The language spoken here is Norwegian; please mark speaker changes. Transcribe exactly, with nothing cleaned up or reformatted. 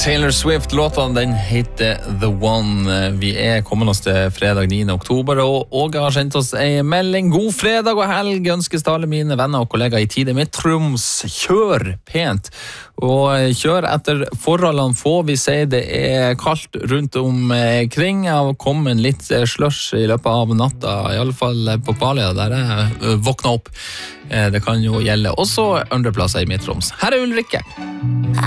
Speaker 1: Taylor Swift, låten den heter The One. Vi er kommende oss til fredag niende oktober, og Åge har sendt oss en melding. God fredag og helg ønskes til alle mine venner og kollegaer i Tide med Troms. Kjør pent, og kjør etter forholdene få. Vi sier det er kaldt rundt omkring. Jeg har kommet litt slush i løpet av natta, i alle fall på Kvalia, der jeg våkna opp. Det kan jo gjelde også andre plasser i Midt-Troms. Her er Ulrikke.